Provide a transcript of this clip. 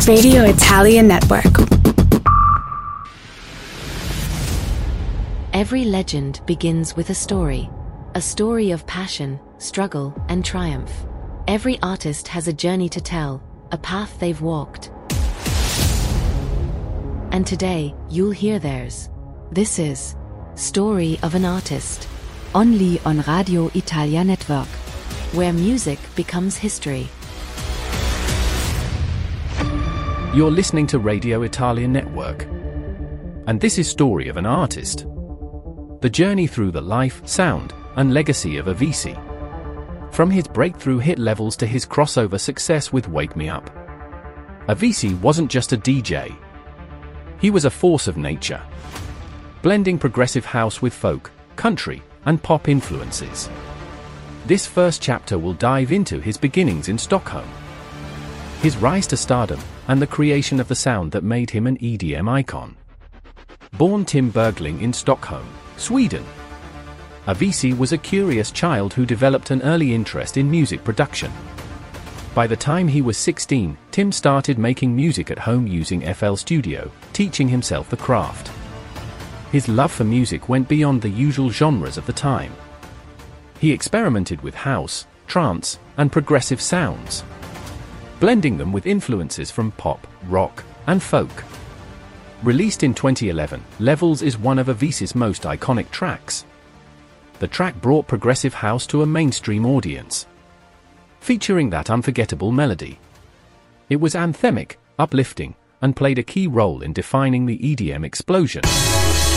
Radio Italia Network. Every legend begins with a story of passion, struggle, and triumph. Every artist has a journey to tell, a path they've walked. And today, you'll hear theirs. This is Story of an Artist, only on Radio Italia Network, where music becomes history. You're listening to Radio Italia Network, and this is Story of an Artist. The journey through the life, sound, and legacy of Avicii. From his breakthrough hit levels to his crossover success with Wake Me Up. Avicii wasn't just a DJ. He was a force of nature, blending progressive house with folk, country, and pop influences. This first chapter will dive into his beginnings in Stockholm, his rise to stardom, and the creation of the sound that made him an EDM icon. Born Tim Bergling in Stockholm, Sweden, Avicii was a curious child who developed an early interest in music production. By the time he was 16, Tim started making music at home using FL Studio, teaching himself the craft. His love for music went beyond the usual genres of the time. He experimented with house, trance, and progressive sounds, blending them with influences from pop, rock, and folk. Released in 2011, Levels is one of Avicii's most iconic tracks. The track brought progressive house to a mainstream audience, featuring that unforgettable melody. It was anthemic, uplifting, and played a key role in defining the EDM explosion.